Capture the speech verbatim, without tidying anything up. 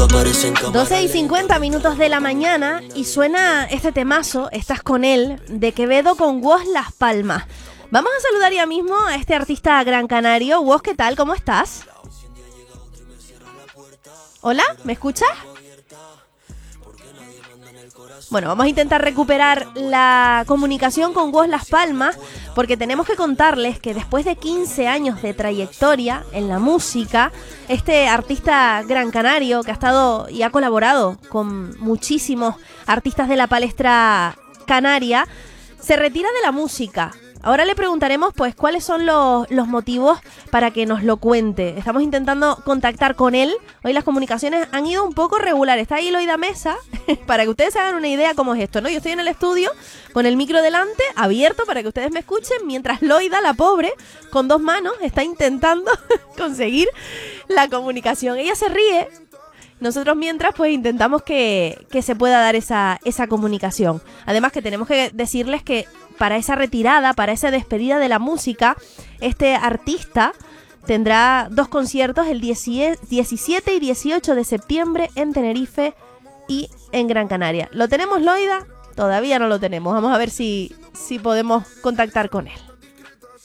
doce y cincuenta minutos de la mañana y suena este temazo, Estás con él, de Quevedo con Woz Las Palmas. Vamos a saludar ya mismo a este artista gran canario. Woz, ¿qué tal? ¿Cómo estás? ¿Hola? ¿Me escuchas? Bueno, vamos a intentar recuperar la comunicación con Woz Las Palmas, porque tenemos que contarles que después de quince años de trayectoria en la música, este artista gran canario que ha estado y ha colaborado con muchísimos artistas de la palestra canaria, se retira de la música. Ahora le preguntaremos pues cuáles son los, los motivos para que nos lo cuente. Estamos intentando contactar con él. Hoy las comunicaciones han ido un poco regulares. Está ahí Loida Mesa, para que ustedes se hagan una idea cómo es esto, ¿no? Yo estoy en el estudio con el micro delante, abierto para que ustedes me escuchen, mientras Loida, la pobre, con dos manos, está intentando conseguir la comunicación. Ella se ríe. Nosotros mientras pues intentamos que, que se pueda dar esa, esa comunicación. Además que tenemos que decirles que para esa retirada, para esa despedida de la música, este artista tendrá dos conciertos el diecisiete y dieciocho de septiembre en Tenerife y en Gran Canaria. ¿Lo tenemos, Loida? Todavía no lo tenemos. Vamos a ver si, si podemos contactar con él.